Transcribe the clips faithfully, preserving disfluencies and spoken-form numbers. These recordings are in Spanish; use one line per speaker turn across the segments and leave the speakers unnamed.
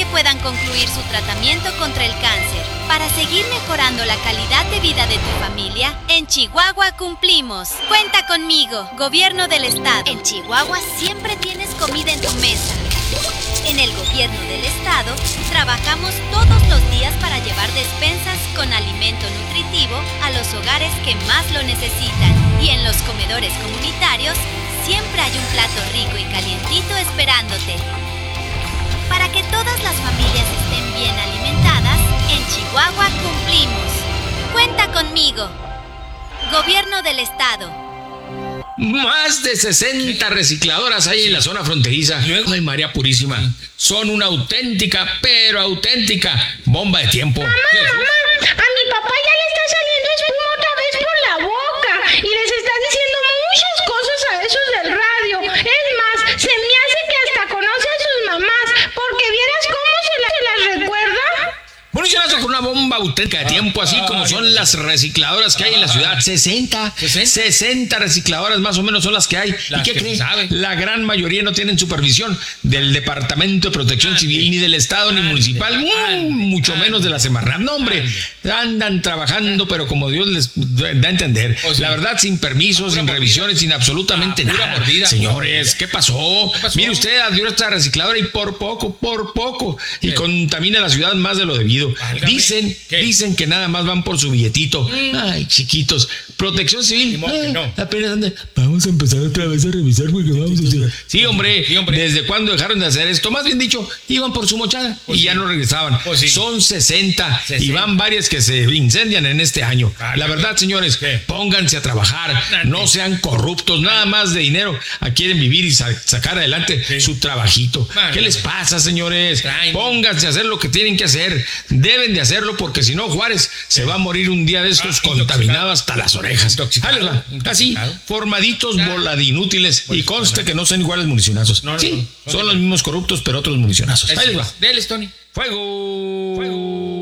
puedan concluir su tratamiento contra el cáncer. Para seguir mejorando la calidad de vida de tu familia, en Chihuahua cumplimos. Cuenta conmigo, Gobierno del Estado. En Chihuahua siempre tienes comida en tu mesa. En el Gobierno del Estado, trabajamos todos los días para llevar despensas con alimento nutritivo a los hogares que más lo necesitan. Y en los comedores comunitarios, siempre hay un plato rico y calientito esperándote. Para que todas las familias estén bien alimentadas, en Chihuahua cumplimos. Cuenta conmigo. Gobierno del Estado.
Más de sesenta recicladoras hay en la zona fronteriza. Ay, María Purísima, son una auténtica, pero auténtica bomba de tiempo.
Mamá, mamá, a mi papá ya le está saliendo espuma otra vez por la boca y les está diciendo muchas cosas a esos del radio. Es más, se me hace que hasta conoce a sus mamás, porque vieras cómo se, la, se las recuerda.
Municionazo con una bomba auténtica de tiempo, así como son las recicladoras que hay en la ciudad. sesenta, sesenta recicladoras más o menos son las que hay. ¿Y qué creen? La gran mayoría no tienen supervisión del Departamento de Protección Civil, ni del Estado, ni municipal, mucho menos de la Semarnat. No, hombre, andan trabajando, pero como Dios les da a entender. La verdad, sin permisos, sin revisiones, sin absolutamente nada. Señores, ¿qué pasó? Mire usted, abrió esta recicladora y por poco, por poco, y contamina la ciudad más de lo debido. Dicen, dicen que nada más van por su billetito. Mm. Ay, chiquitos. Protección Civil. Ay, no. Apenas ande. Vamos a empezar otra vez a revisar porque vamos a hacer. Sí, hombre. Sí, hombre. ¿Desde cuándo dejaron de hacer esto? Más bien dicho, iban por su mochada pues y sí. ya no regresaban. Pues sí. Son sesenta, sesenta y van varias que se incendian en este año. Ah, la verdad, señores, ¿qué? Pónganse a trabajar. No sean corruptos. Nada más de dinero. Quieren vivir y sa- sacar adelante sí. su trabajito. Ah, ¿Qué les pasa, señores? Traen. Pónganse a hacer lo que tienen que hacer. Deben de hacerlo porque si no Juárez se va a morir un día de estos ah, contaminado hasta las orejas. Así, formaditos, bola de inútiles y conste que no son iguales municionazos. No, no, sí, no, no, son no, los mismos corruptos pero otros municionazos. Ahí les va. Dele, Tony. Fuego. Fuego.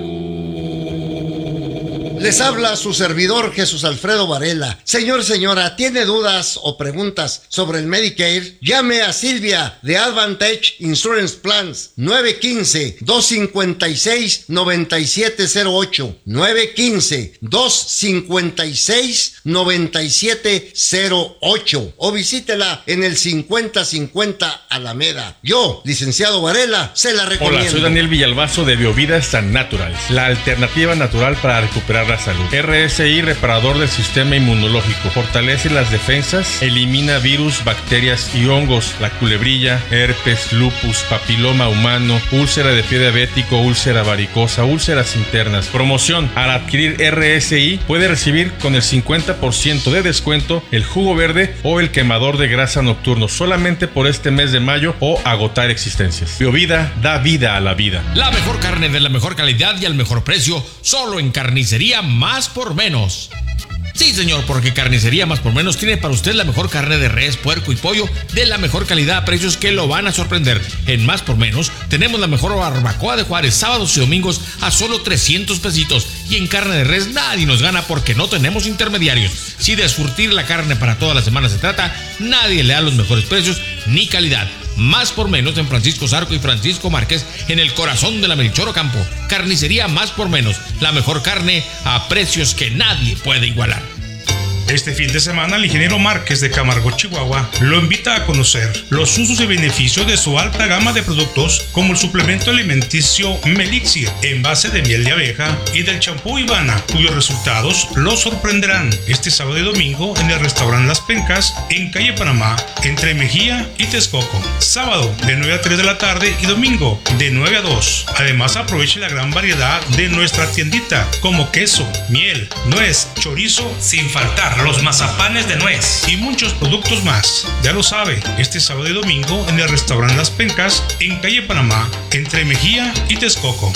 Les habla su servidor Jesús Alfredo Varela. Señor, señora, ¿tiene dudas o preguntas sobre el Medicare? Llame a Silvia de Advantage Insurance Plans nueve uno cinco, dos cinco seis, nueve siete cero ocho nueve uno cinco, dos cinco seis, nueve siete cero ocho o visítela en el cincuenta cincuenta Alameda. Yo, licenciado Varela, se la recomiendo.
Hola, soy Daniel Villalbazo de Biovida San Natural, la alternativa natural para recuperar la salud. R S I, reparador del sistema inmunológico, fortalece las defensas, elimina virus, bacterias y hongos, la culebrilla, herpes, lupus, papiloma humano, úlcera de pie diabético, úlcera varicosa, úlceras internas. Promoción: al adquirir R S I puede recibir con el cincuenta por ciento de descuento el jugo verde o el quemador de grasa nocturno solamente por este mes de mayo o agotar existencias. Biovida da vida a la vida.
La mejor carne de la mejor calidad y al mejor precio, solo en Carnicería Más por Menos. Sí, señor, porque Carnicería Más por Menos tiene para usted la mejor carne de res, puerco y pollo de la mejor calidad a precios que lo van a sorprender. En Más por Menos tenemos la mejor barbacoa de Juárez, sábados y domingos a solo trescientos pesitos. Y en carne de res nadie nos gana porque no tenemos intermediarios. Si de surtir la carne para toda la semana se trata, nadie le da los mejores precios ni calidad. Más por Menos en Francisco Zarco y Francisco Márquez, en el corazón de la Melchor Ocampo. Carnicería Más por Menos, la mejor carne a precios que nadie puede igualar.
Este fin de semana, el ingeniero Márquez de Camargo, Chihuahua, lo invita a conocer los usos y beneficios de su alta gama de productos, como el suplemento alimenticio Melixir, en base de miel de abeja, y del champú Ivana, cuyos resultados lo sorprenderán este sábado y domingo en el restaurante Las Pencas, en calle Panamá, entre Mejía y Texcoco. Sábado de nueve a tres de la tarde y domingo de nueve a dos. Además, aproveche la gran variedad de nuestra tiendita, como queso, miel, nuez, chorizo, sin faltar los mazapanes de nuez y muchos productos más. Ya lo sabe, este sábado y domingo en el restaurante Las Pencas, en calle Panamá, entre Mejía y Texcoco.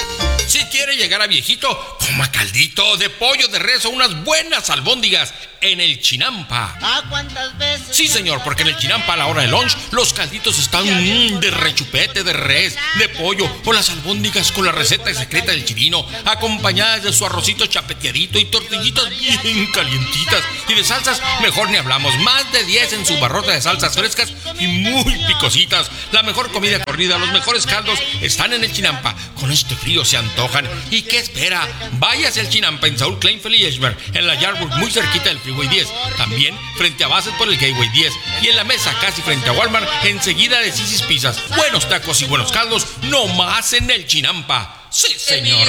Si quiere llegar a viejito, coma caldito de pollo de res o unas buenas albóndigas en el Chinampa.
¿Ah, cuántas veces?
Sí, señor, porque en el Chinampa a la hora de lunch los calditos están mmm, de rechupete, de res, de pollo o las albóndigas con la receta secreta del chilino, acompañadas de su arrocito chapeteadito y tortillitas bien calientitas. Y de salsas, mejor ni hablamos. Más de diez en su barrota de salsas frescas y muy picositas. La mejor comida corrida, los mejores caldos están en el Chinampa. Con este frío se antojan. ¿Y qué espera? Váyase al Chinampa en Saúl Kleinfeld y Eschberg, en la Yardburg, muy cerquita del Freeway diez. También frente a Bassett por el Gateway diez. Y en la mesa casi frente a Walmart, enseguida de Sisi's Pizzas. Buenos tacos y buenos caldos, no más en el Chinampa. Sí, señor.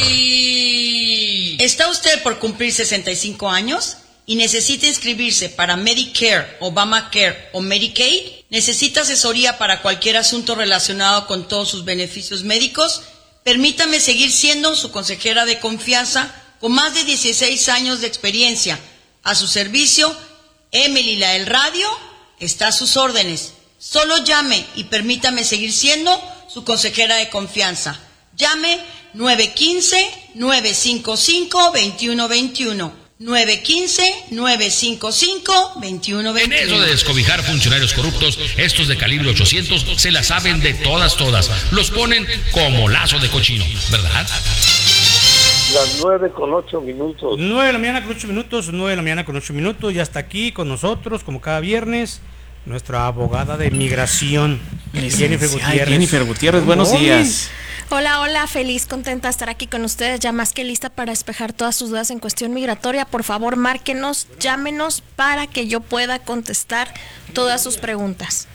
¿Está usted por cumplir sesenta y cinco años y necesita inscribirse para Medicare, Obamacare o Medicaid? ¿Necesita asesoría para cualquier asunto relacionado con todos sus beneficios médicos? Permítame seguir siendo su consejera de confianza con más de dieciséis años de experiencia. A su servicio, Emily la del radio está a sus órdenes. Solo llame y permítame seguir siendo su consejera de confianza. Llame nueve uno cinco, nueve cinco cinco, dos uno dos uno. nueve uno cinco, nueve cinco cinco, dos uno dos uno.
En eso de descobijar funcionarios corruptos, estos de calibre ochocientos se la saben de todas, todas. Los ponen como lazo de cochino, ¿verdad?
Las nueve con ocho minutos.
Nueve de la mañana con ocho minutos, nueve de la mañana con ocho minutos. Ya está aquí con nosotros, como cada viernes, nuestra abogada de migración, Jennifer Gutiérrez.
Jennifer Gutiérrez, buenos días.
Hola, hola, feliz, contenta de estar aquí con ustedes, ya más que lista para despejar todas sus dudas en cuestión migratoria. Por favor, márquenos, llámenos para que yo pueda contestar todas sus preguntas.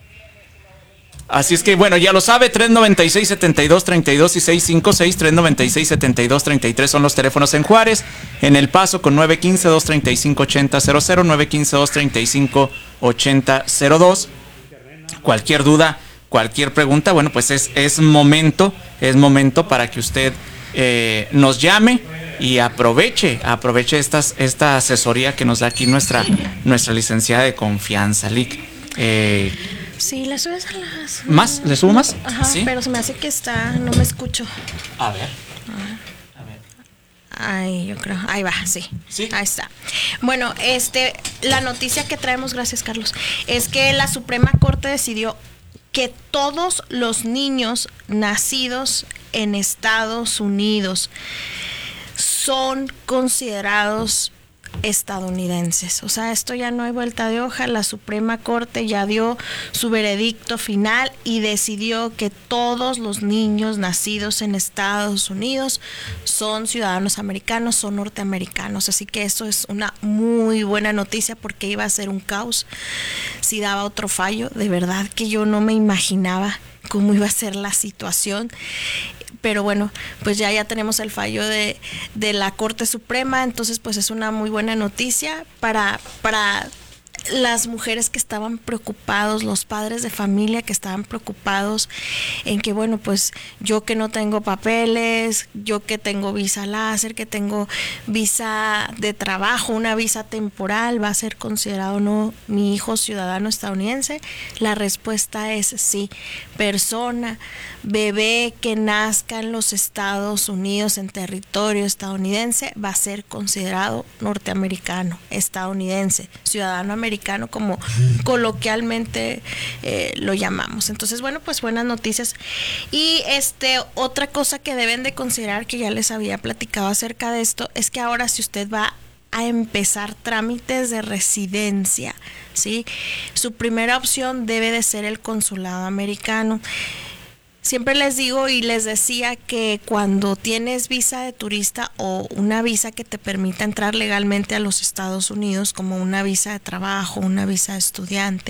Así es que, bueno, ya lo sabe, tres noventa y seis, setenta y dos, treinta y dos y seis cinco seis, tres noventa y seis, setenta y dos, treinta y tres son los teléfonos en Juárez. En El Paso con nueve uno cinco, dos treinta y cinco, ochenta cero cero, nueve uno cinco, dos treinta y cinco, ochenta cero dos. Cualquier duda, cualquier pregunta, bueno, pues es, es momento, es momento para que usted eh, nos llame y aproveche, aproveche estas, esta asesoría que nos da aquí nuestra, nuestra licenciada de confianza, Lic. Eh,
Sí, le subes a las...
¿Más? ¿Le subo más?
Ajá, ¿sí? Pero se me hace que está... No me escucho.
A ver.
A ver. Ay, yo creo... Ahí va, sí. ¿Sí? Ahí está. Bueno, este... La noticia que traemos, gracias Carlos, es que la Suprema Corte decidió que todos los niños nacidos en Estados Unidos son considerados estadounidenses. O sea, esto ya no hay vuelta de hoja. La Suprema Corte ya dio su veredicto final y decidió que todos los niños nacidos en Estados Unidos son ciudadanos americanos, son norteamericanos. Así que esto es una muy buena noticia porque iba a ser un caos si daba otro fallo. De verdad que yo no me imaginaba cómo iba a ser la situación. Pero bueno, pues ya ya tenemos el fallo de, de la Corte Suprema, entonces pues es una muy buena noticia para, para las mujeres que estaban preocupados, los padres de familia que estaban preocupados en que bueno, pues yo que no tengo papeles, yo que tengo visa láser, que tengo visa de trabajo, una visa temporal, ¿va a ser considerado no mi hijo ciudadano estadounidense? La respuesta es sí. Persona, bebé que nazca en los Estados Unidos, en territorio estadounidense, va a ser considerado norteamericano, estadounidense, ciudadano americano, como coloquialmente eh, lo llamamos. Entonces, bueno, pues buenas noticias. Y este otra cosa que deben de considerar, que ya les había platicado acerca de esto, es que ahora si usted va a empezar trámites de residencia, ¿sí? Su primera opción debe de ser el consulado americano. Siempre les digo y les decía que cuando tienes visa de turista o una visa que te permita entrar legalmente a los Estados Unidos, como una visa de trabajo, una visa de estudiante,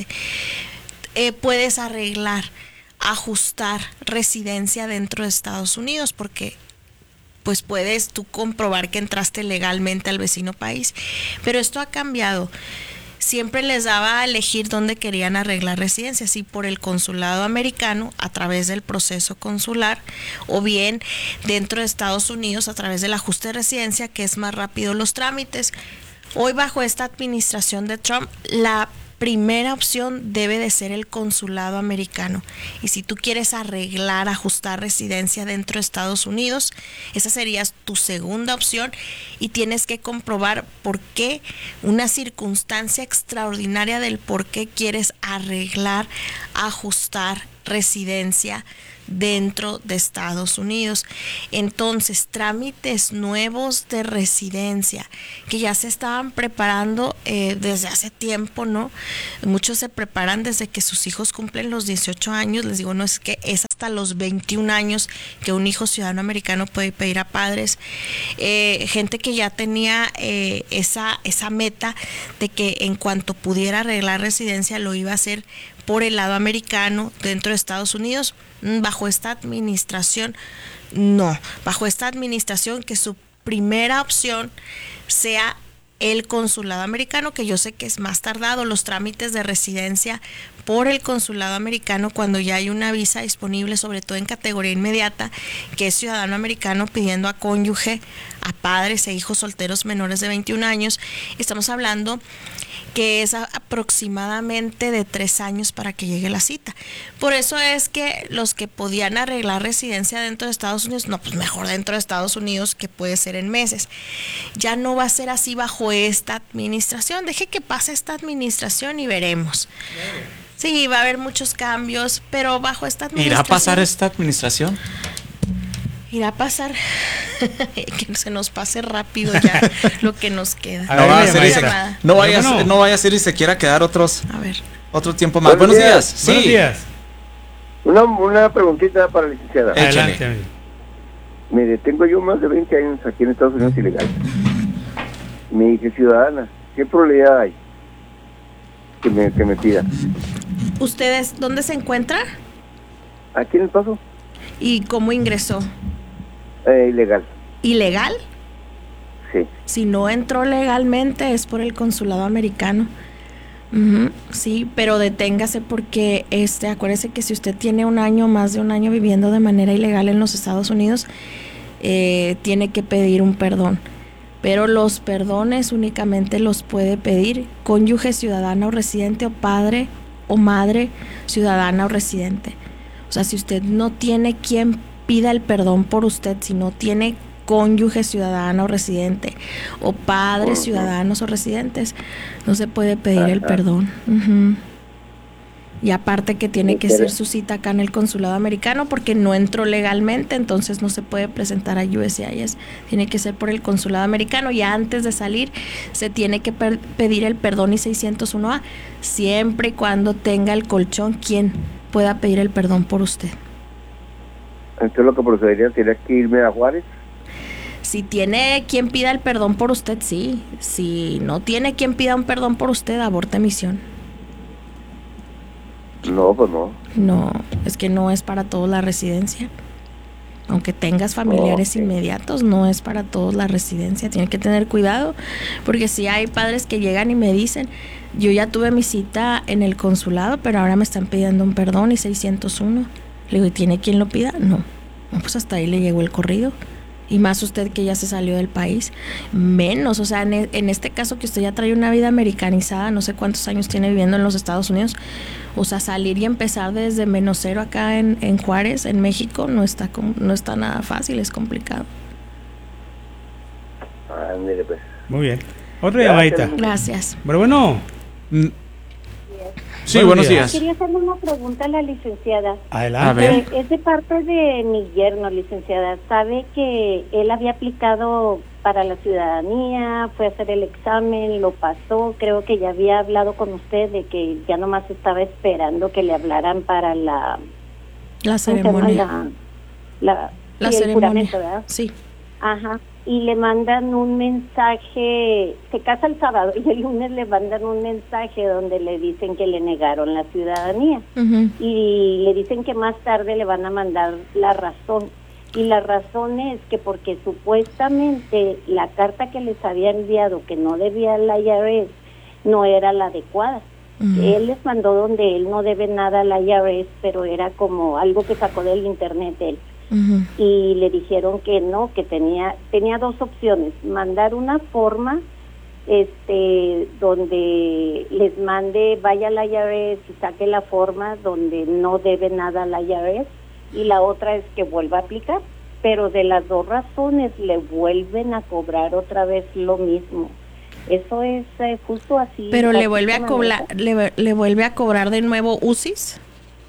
eh, puedes arreglar, ajustar residencia dentro de Estados Unidos, porque pues puedes tú comprobar que entraste legalmente al vecino país. Pero esto ha cambiado. Siempre les daba a elegir dónde querían arreglar residencia, si por el consulado americano a través del proceso consular, o bien dentro de Estados Unidos a través del ajuste de residencia, que es más rápido los trámites. Hoy bajo esta administración de Trump, la primera opción debe de ser el consulado americano. Y si tú quieres arreglar, ajustar residencia dentro de Estados Unidos, esa sería tu segunda opción y tienes que comprobar por qué, una circunstancia extraordinaria del por qué quieres arreglar, ajustar residencia dentro de Estados Unidos. Entonces, trámites nuevos de residencia que ya se estaban preparando eh, desde hace tiempo, ¿no? Muchos se preparan desde que sus hijos cumplen los dieciocho años. Les digo, no es que es hasta los veintiún años que un hijo ciudadano americano puede pedir a padres. Eh, gente que ya tenía eh, esa, esa meta de que en cuanto pudiera arreglar residencia lo iba a hacer por el lado americano dentro de Estados Unidos. Bajo esta administración, no. Bajo esta administración, que su primera opción sea el consulado americano, que yo sé que es más tardado los trámites de residencia por el consulado americano cuando ya hay una visa disponible, sobre todo en categoría inmediata, que es ciudadano americano pidiendo a cónyuge, a padres e hijos solteros menores de veintiún años. Estamos hablando que es aproximadamente de tres años para que llegue la cita. Por eso es que los que podían arreglar residencia dentro de Estados Unidos, no, pues mejor dentro de Estados Unidos, que puede ser en meses. Ya no va a ser así bajo esta administración. Deje que pase esta administración y veremos. Sí, va a haber muchos cambios, pero bajo esta administración...
¿Irá a pasar esta administración?
Irá a pasar, que se nos pase rápido ya lo que nos queda.
No, va a ser y se, no, vaya, no. no vaya a ser y se quiera quedar otros
a ver.
otro tiempo más. Buenos, Buenos días. días.
Buenos
sí.
días. Una, una preguntita para la licenciada.
Adelante.
Mire, tengo yo más de veinte años aquí en Estados Unidos ilegal. Me dije ciudadana, ¿qué probabilidad hay que me, que me pida?
¿Ustedes dónde se encuentra?
Aquí en El Paso.
¿Y cómo ingresó?
Eh, ilegal.
¿Ilegal?
Sí.
Si no entró legalmente es por el consulado americano. Uh-huh, sí, pero deténgase porque este, acuérdese que si usted tiene un año, más de un año viviendo de manera ilegal en los Estados Unidos, eh, tiene que pedir un perdón. Pero los perdones únicamente los puede pedir cónyuge ciudadana o residente o padre o madre ciudadana o residente. O sea, si usted no tiene quien pida el perdón por usted, si no tiene cónyuge ciudadano o residente o padres ciudadanos o residentes, no se puede pedir Ajá. el perdón. Uh-huh. Y aparte que tiene que ser su cita acá en el consulado americano porque no entró legalmente, entonces no se puede presentar a U S C I S. Tiene que ser por el consulado americano y antes de salir se tiene que per- pedir el perdón I seiscientos uno A, siempre y cuando tenga el colchón quien pueda pedir el perdón por usted.
Entonces lo que procedería sería que irme a Juárez.
Si tiene quien pida el perdón por usted, sí. Si no tiene quien pida un perdón por usted, aborte misión.
No, pues no.
No, es que no es para todos la residencia. Aunque tengas familiares okay. inmediatos, no es para todos la residencia. Tiene que tener cuidado, porque si hay padres que llegan y me dicen, yo ya tuve mi cita en el consulado, pero ahora me están pidiendo un perdón y seiscientos uno. Le digo, ¿y tiene quien lo pida? No. No, pues hasta ahí le llegó el corrido. Y más usted que ya se salió del país. Menos, o sea, en, en este caso que usted ya trae una vida americanizada, no sé cuántos años tiene viviendo en los Estados Unidos. O sea, salir y empezar desde menos cero acá en, en Juárez, en México, no está, no está nada fácil, es complicado.
Ah, mire pues.
Muy bien. Otra llamadita.
Gracias.
Pero bueno.
Mm. Sí, buenos días.
Quería hacerle una pregunta a la licenciada.
Adelante.
Eh, es de parte de mi yerno, licenciada. Sabe que él había aplicado para la ciudadanía, fue a hacer el examen, lo pasó. Creo que ya había hablado con usted de que ya nomás estaba esperando que le hablaran para la...
La ceremonia.
La, la,
la
sí,
ceremonia,
¿verdad?
Sí.
Ajá. Y le mandan un mensaje, se casa el sábado y el lunes le mandan un mensaje donde le dicen que le negaron la ciudadanía. Uh-huh. Y le dicen que más tarde le van a mandar la razón. Y la razón es que porque supuestamente la carta que les había enviado que no debía la I R S no era la adecuada. Uh-huh. Él les mandó donde él no debe nada a la I R S, pero era como algo que sacó del internet él. Uh-huh. Y le dijeron que no, que tenía tenía dos opciones, mandar una forma este, donde les mande, vaya a la I R S y saque la forma donde no debe nada a la I R S, y la otra es que vuelva a aplicar, pero de las dos razones le vuelven a cobrar otra vez lo mismo. Eso es eh, justo así.
Pero le vuelve a cobrar, le, le vuelve a cobrar de nuevo U C I S.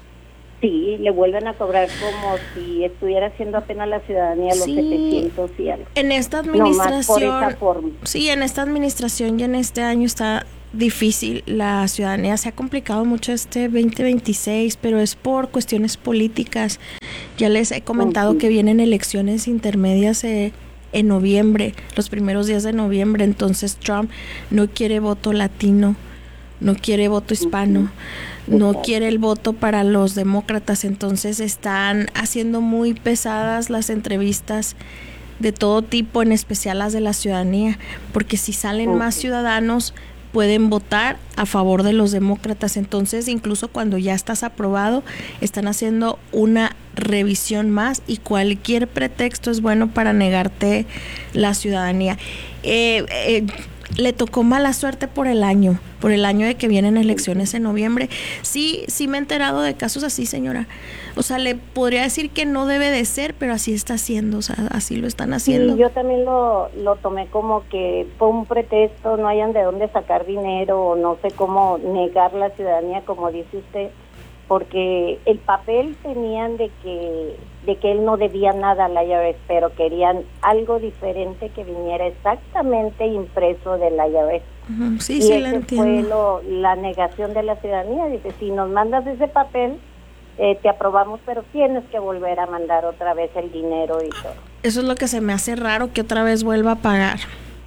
Sí, le vuelven a cobrar como si estuviera haciendo apenas la ciudadanía los
Sí.
setecientos y algo.
En esta
Nomás por
administración,
esa forma.
sí, en esta administración y en este año está difícil. La ciudadanía se ha complicado mucho este veinte veintiséis, pero es por cuestiones políticas. Ya les he comentado que vienen elecciones intermedias eh, en noviembre, los primeros días de noviembre. Entonces Trump no quiere voto latino, no quiere voto hispano, no quiere el voto para los demócratas. Entonces están haciendo muy pesadas las entrevistas de todo tipo, en especial las de la ciudadanía, porque si salen más ciudadanos pueden votar a favor de los demócratas. Entonces, incluso cuando ya estás aprobado, están haciendo una revisión más, y cualquier pretexto es bueno para negarte la ciudadanía. Eh, eh, le tocó mala suerte por el año, por el año de que vienen elecciones en noviembre. Sí, sí me he enterado de casos así, señora. O sea, le podría decir que no debe de ser, pero así está haciendo, o sea, así lo están haciendo.
Sí, yo también lo, lo tomé como que fue un pretexto, no hayan de dónde sacar dinero, o no sé cómo negar la ciudadanía, como dice usted, porque el papel tenían de que de que él no debía nada a la I R S, pero querían algo diferente que viniera exactamente impreso de la I R S.
Uh-huh. Sí,
y
sí,
ese
la entiendo.
fue lo, la negación de la ciudadanía. Dice, si nos mandas ese papel, eh, te aprobamos, pero tienes que volver a mandar otra vez el dinero y todo.
Eso es lo que se me hace raro, que otra vez vuelva a pagar.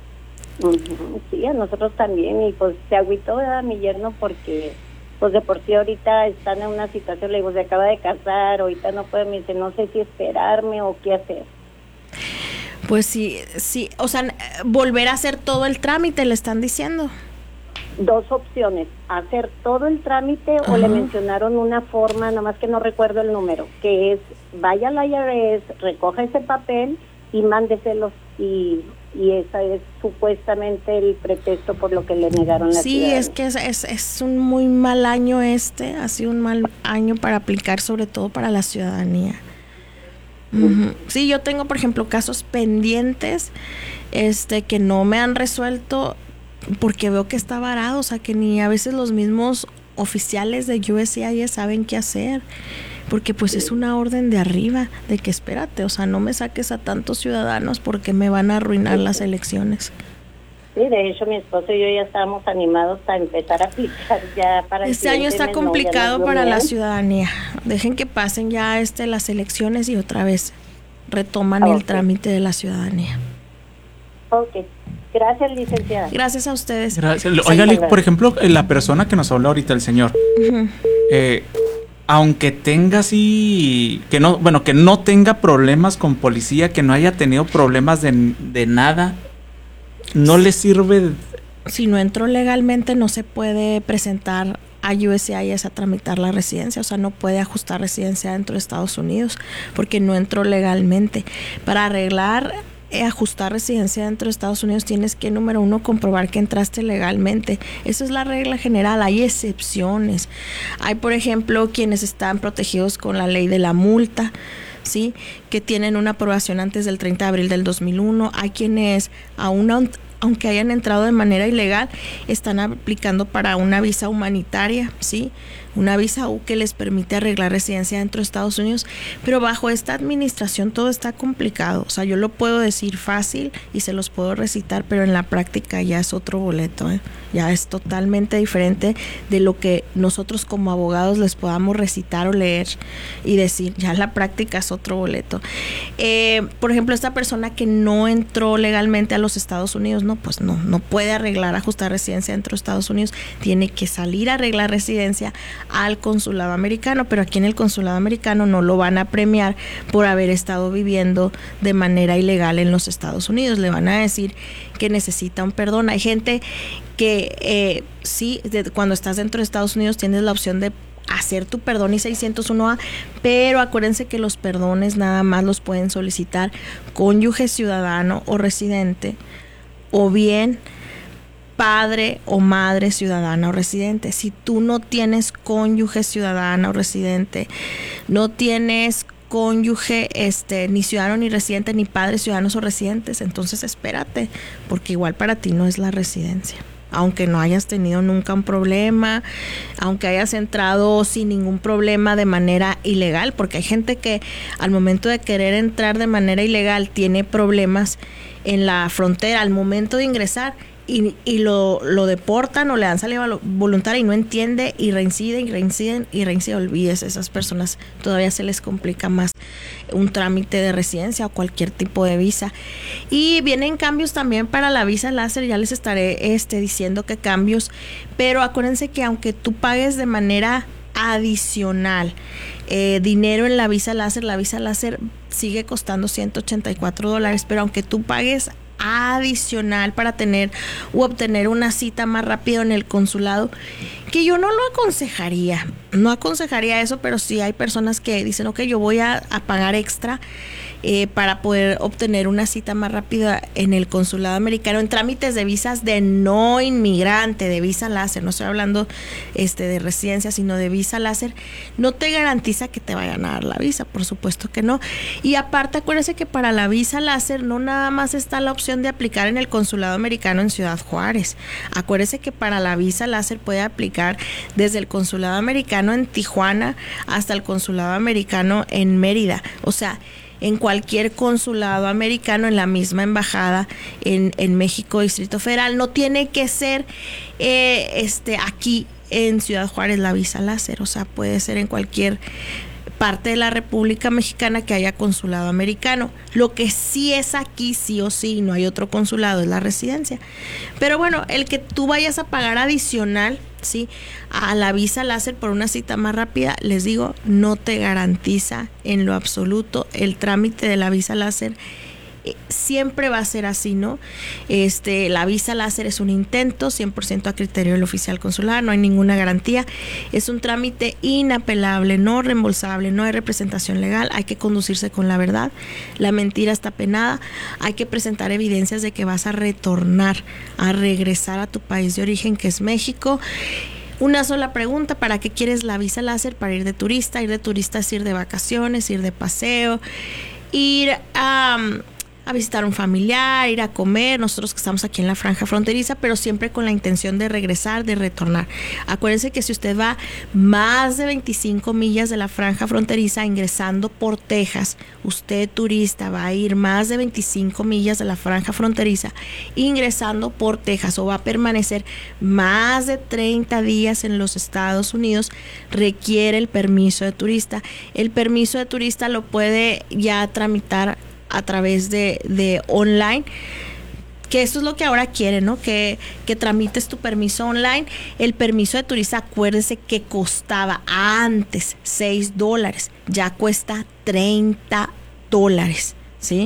Uh-huh. Sí, a nosotros también, y pues se agüitó a mi yerno porque pues de por sí ahorita están en una situación, le digo, se acaba de casar, ahorita no puede, me dice, no sé si esperarme o qué hacer.
Pues sí, sí, o sea, volver a hacer todo el trámite, le están diciendo.
Dos opciones, hacer todo el trámite. Ajá. O le mencionaron una forma, nomás que no recuerdo el número, que es, vaya a la I R S, recoja ese papel y mándeselos, y y ese es supuestamente el pretexto por lo que le negaron la
Sí, ciudadanía. Es que es, es, es un muy mal año este, ha sido un mal año para aplicar, sobre todo para la ciudadanía. Uh-huh. Sí, yo tengo, por ejemplo, casos pendientes este que no me han resuelto porque veo que está varado, o sea, que ni a veces los mismos oficiales de U S C I S saben qué hacer, porque pues es una orden de arriba, de que espérate, o sea, no me saques a tantos ciudadanos porque me van a arruinar las elecciones.
Sí, de hecho mi esposo y yo ya estábamos animados a empezar a aplicar ya para el
Este año está
mes,
complicado
no,
para
bien.
la ciudadanía. Dejen que pasen ya este las elecciones y otra vez retoman okay. el trámite de la ciudadanía.
Ok. Gracias, licenciada.
Gracias a ustedes.
Gracias. Oiga, sí, por ejemplo, la persona que nos habló ahorita, el señor, uh-huh. eh, aunque tenga así, que no, bueno, que no tenga problemas con policía, que no haya tenido problemas de, de nada, no le sirve.
Si no entró legalmente, no se puede presentar a U S C I S a tramitar la residencia, o sea, no puede ajustar residencia dentro de Estados Unidos porque no entró legalmente. Para arreglar ajustar residencia dentro de Estados Unidos tienes que, número uno, comprobar que entraste legalmente. Esa es la regla general. Hay excepciones. Hay, por ejemplo, quienes están protegidos con la ley de la multa, ¿sí?, que tienen una aprobación antes del treinta de abril del dos mil uno. Hay quienes, aún aunque hayan entrado de manera ilegal, están aplicando para una visa humanitaria, ¿sí?, una visa U que les permite arreglar residencia dentro de Estados Unidos, pero bajo esta administración todo está complicado. O sea, yo lo puedo decir fácil y se los puedo recitar, pero en la práctica ya es otro boleto, ¿eh? Ya es totalmente diferente de lo que nosotros como abogados les podamos recitar o leer y decir. Ya en la práctica es otro boleto. Eh, por ejemplo, esta persona que no entró legalmente a los Estados Unidos, no, pues no, no puede arreglar, ajustar residencia dentro de Estados Unidos, tiene que salir a arreglar residencia al consulado americano, pero aquí en el consulado americano no lo van a premiar por haber estado viviendo de manera ilegal en los Estados Unidos. Le van a decir que necesita un perdón. Hay gente que eh, sí, de, cuando estás dentro de Estados Unidos tienes la opción de hacer tu perdón I seiscientos uno A, pero acuérdense que los perdones nada más los pueden solicitar cónyuge ciudadano o residente, o bien padre o madre ciudadana o residente. Si tú no tienes cónyuge ciudadana o residente, no tienes cónyuge, este, ni ciudadano ni residente, ni padres ciudadanos o residentes, entonces espérate, porque igual para ti no es la residencia. Aunque no hayas tenido nunca un problema, aunque hayas entrado sin ningún problema de manera ilegal, porque hay gente que al momento de querer entrar de manera ilegal tiene problemas en la frontera al momento de ingresar y, y lo, lo deportan o le dan salida voluntaria y no entiende y reinciden y reinciden y reinciden. Olvides, esas personas todavía se les complica más un trámite de residencia o cualquier tipo de visa. Y vienen cambios también para la visa láser, ya les estaré este, diciendo qué cambios, pero acuérdense que aunque tú pagues de manera adicional eh, dinero en la visa láser, la visa láser sigue costando ciento ochenta y cuatro dólares, pero aunque tú pagues adicional para tener o obtener una cita más rápido en el consulado, que yo no lo aconsejaría, no aconsejaría eso, pero sí hay personas que dicen, ok, yo voy a, a pagar extra eh, para poder obtener una cita más rápida en el consulado americano, en trámites de visas de no inmigrante, de visa láser, no estoy hablando este, de residencia, sino de visa láser, no te garantiza que te vayan a dar la visa, por supuesto que no. Y aparte, acuérdense que para la visa láser no nada más está la opción de aplicar en el consulado americano en Ciudad Juárez. Acuérdese que para la visa láser puede aplicar desde el consulado americano en Tijuana hasta el consulado americano en Mérida. O sea, en cualquier consulado americano, en la misma embajada en, en México, Distrito Federal. No tiene que ser eh, este aquí en Ciudad Juárez la visa láser. O sea, puede ser en cualquier parte de la República Mexicana que haya consulado americano. Lo que sí es aquí, sí o sí, no hay otro consulado, es la residencia. Pero bueno, el que tú vayas a pagar adicional, ¿sí?, a la visa láser por una cita más rápida, les digo, no te garantiza en lo absoluto el trámite de la visa láser. Siempre va a ser así, ¿no? Este, la visa láser es un intento, cien por ciento a criterio del oficial consular, no hay ninguna garantía, es un trámite inapelable, no reembolsable, no hay representación legal, hay que conducirse con la verdad, la mentira está penada, hay que presentar evidencias de que vas a retornar, a regresar a tu país de origen, que es México. Una sola pregunta: ¿para qué quieres la visa láser? Para ir de turista. Ir de turista es ir de vacaciones, ir de paseo, ir a... Um, a visitar un familiar, ir a comer, nosotros que estamos aquí en la franja fronteriza, pero siempre con la intención de regresar, de retornar. Acuérdense que si usted va más de veinticinco millas de la franja fronteriza ingresando por Texas, usted turista va a ir más de veinticinco millas de la franja fronteriza ingresando por Texas o va a permanecer más de treinta días en los Estados Unidos, requiere el permiso de turista. El permiso de turista lo puede ya tramitar a través de, de online, que eso es lo que ahora quieren, ¿no? Que, que tramites tu permiso online. El permiso de turista, acuérdese que costaba antes seis dólares, ya cuesta treinta dólares, ¿sí?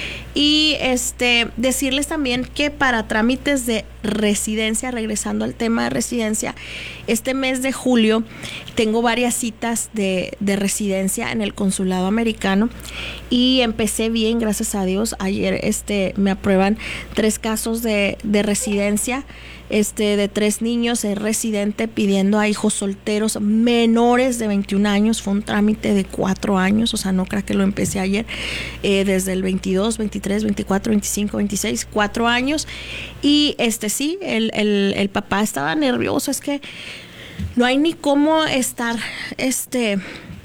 Y este decirles también que para trámites de residencia, regresando al tema de residencia, este mes de julio tengo varias citas de, de residencia en el consulado americano y empecé bien, gracias a Dios. Ayer este me aprueban tres casos de, de residencia, este de tres niños, es residente pidiendo a hijos solteros menores de veintiún años. Fue un trámite de cuatro años, o sea, no creo que lo empecé ayer, eh, desde el veintidós, veintitrés, veinticuatro, veinticinco, veintiséis, cuatro años. Y este sí, el, el, el papá estaba nervioso, es que no hay ni cómo estar este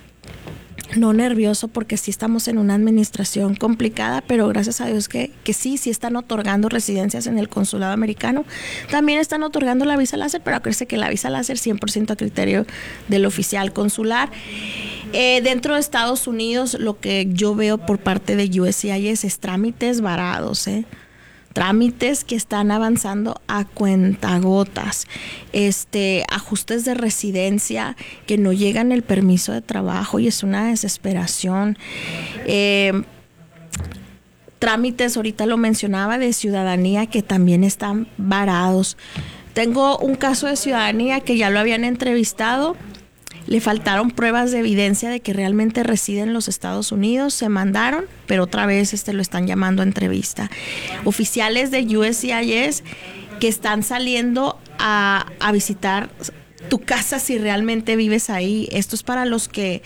no nervioso, porque sí estamos en una administración complicada, pero gracias a Dios que, que sí, sí están otorgando residencias en el consulado americano. También están otorgando la visa láser, pero acuérdense que la visa láser cien por ciento a criterio del oficial consular. Eh, dentro de Estados Unidos, lo que yo veo por parte de U S C I S es trámites varados, ¿eh? Trámites que están avanzando a cuentagotas, este, ajustes de residencia que no llegan el permiso de trabajo y es una desesperación. Eh, trámites, ahorita lo mencionaba, de ciudadanía que también están varados. Tengo un caso de ciudadanía que ya lo habían entrevistado. Le faltaron pruebas de evidencia de que realmente reside en los Estados Unidos, se mandaron, pero otra vez este lo están llamando a entrevista. Oficiales de U S C I S que están saliendo a, a visitar tu casa si realmente vives ahí. Esto es para los que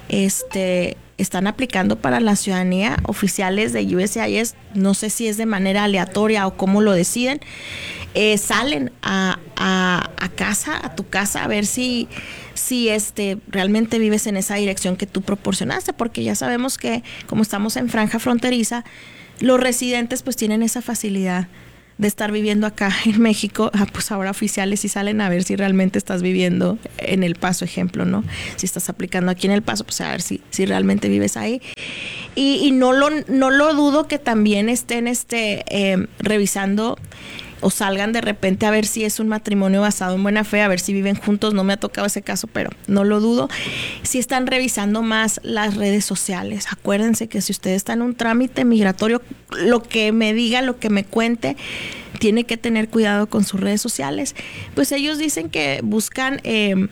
este están aplicando para la ciudadanía, oficiales de U S C I S, no sé si es de manera aleatoria o cómo lo deciden, eh, salen a, a, a casa, a tu casa, a ver si, si este realmente vives en esa dirección que tú proporcionaste, porque ya sabemos que como estamos en franja fronteriza, los residentes pues tienen esa facilidad de estar viviendo acá en México. Ah, pues ahora oficiales sí salen a ver si realmente estás viviendo en El Paso, ejemplo, ¿no? Si estás aplicando aquí en El Paso, pues a ver si, si realmente vives ahí. Y, y no lo no lo dudo que también estén este eh, revisando o salgan de repente a ver si es un matrimonio basado en buena fe, a ver si viven juntos. No me ha tocado ese caso, pero no lo dudo. Si están revisando más las redes sociales, acuérdense que si usted está en un trámite migratorio, lo que me diga, lo que me cuente, tiene que tener cuidado con sus redes sociales. Pues ellos dicen que buscan eh,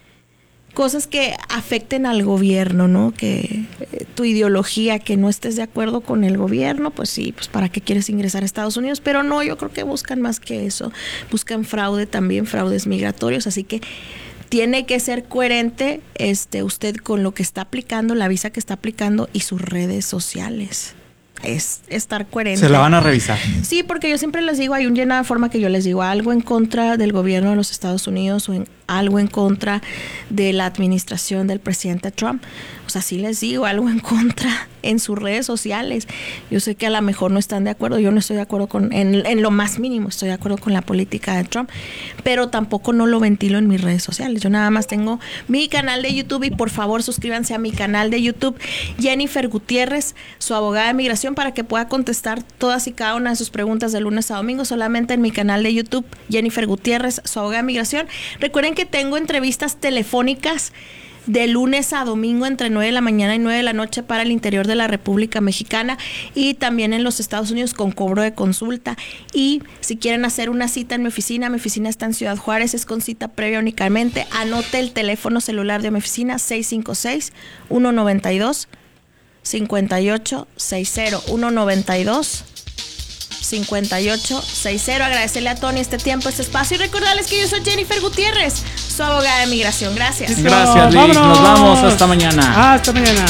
cosas que afecten al gobierno, ¿no? Que eh, tu ideología, que no estés de acuerdo con el gobierno, pues sí, pues para qué quieres ingresar a Estados Unidos. Pero no, yo creo que buscan más que eso. Buscan fraude también, fraudes migratorios. Así que tiene que ser coherente este, usted con lo que está aplicando, la visa que está aplicando y sus redes sociales. Es estar coherente.
Se la van a revisar.
Sí, porque yo siempre les digo, hay un llena de forma que yo les digo algo en contra del gobierno de los Estados Unidos o en, algo en contra de la administración del presidente Trump. O sea, sí les digo algo en contra en sus redes sociales. Yo sé que a lo mejor no están de acuerdo, yo no estoy de acuerdo con, en, en lo más mínimo, estoy de acuerdo con la política de Trump, pero tampoco no lo ventilo en mis redes sociales. Yo nada más tengo mi canal de YouTube y por favor suscríbanse a mi canal de YouTube, Jennifer Gutiérrez, su abogada de migración, para que pueda contestar todas y cada una de sus preguntas de lunes a domingo, solamente en mi canal de YouTube, Jennifer Gutiérrez, su abogada de migración. Recuerden que tengo entrevistas telefónicas de lunes a domingo entre nueve de la mañana y nueve de la noche para el interior de la República Mexicana y también en los Estados Unidos con cobro de consulta. Y si quieren hacer una cita en mi oficina, mi oficina está en Ciudad Juárez, es con cita previa únicamente. Anote el teléfono celular de mi oficina, seis cinco seis, uno nueve dos, cinco ocho seis cero, uno nueve dos, cinco ocho seis cero. Agradecerle a Tony este tiempo, este espacio y recordarles que yo soy Jennifer Gutiérrez, su abogada de migración. Gracias.
Gracias, Liz. Nos vamos. Hasta mañana.
Hasta mañana.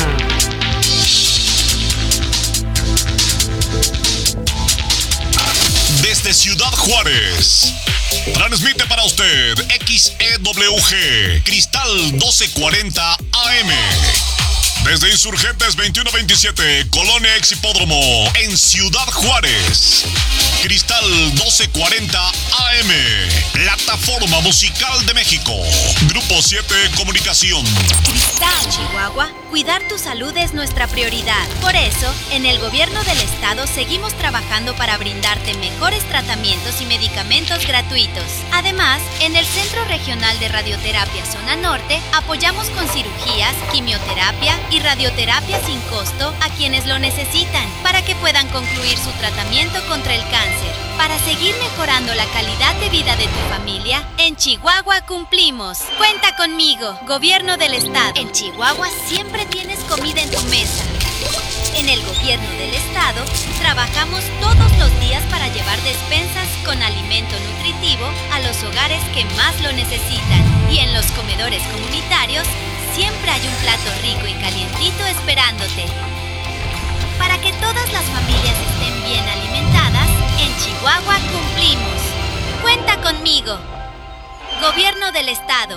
Desde Ciudad Juárez, transmite para usted X E W G Cristal doce cuarenta A M. Desde Insurgentes veintiuno veintisiete, Colonia Ex Hipódromo, en Ciudad Juárez. Cristal doce cuarenta A M, Plataforma Musical de México. Grupo siete Comunicación.
Cristal, Chihuahua, cuidar tu salud es nuestra prioridad. Por eso, en el gobierno del estado seguimos trabajando para brindarte mejores tratamientos y medicamentos gratuitos. Además, en el Centro Regional de Radioterapia Zona Norte, apoyamos con cirugías, quimioterapia y radioterapia sin costo a quienes lo necesitan para que puedan concluir su tratamiento contra el cáncer. Para seguir mejorando la calidad de vida de tu familia, en Chihuahua cumplimos. Cuenta conmigo, Gobierno del Estado. En Chihuahua siempre tienes comida en tu mesa. En el Gobierno del Estado trabajamos todos los días para llevar despensas con alimento nutritivo a los hogares que más lo necesitan. Y en los comedores comunitarios siempre hay un plato rico y calientito esperándote. Para que todas las familias estén bien alimentadas, en Chihuahua cumplimos. Cuenta conmigo. Gobierno del Estado.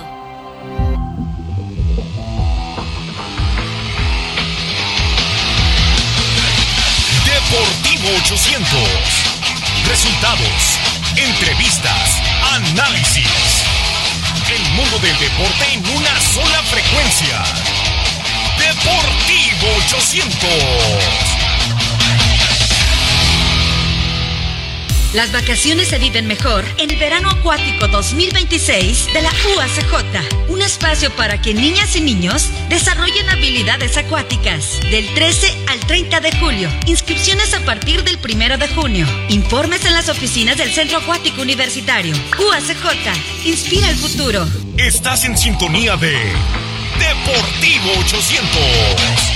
Deportivo ochocientos. Resultados, entrevistas, análisis. El mundo del deporte en una sola frecuencia. Deportivo ochocientos.
Las vacaciones se viven mejor en el Verano Acuático dos mil veintiséis de la U A C J. Un espacio para que niñas y niños desarrollen habilidades acuáticas. Del trece al treinta de julio. Inscripciones a partir del primero de junio. Informes en las oficinas del Centro Acuático Universitario. U A C J. Inspira el futuro.
Estás en sintonía de Deportivo ochocientos.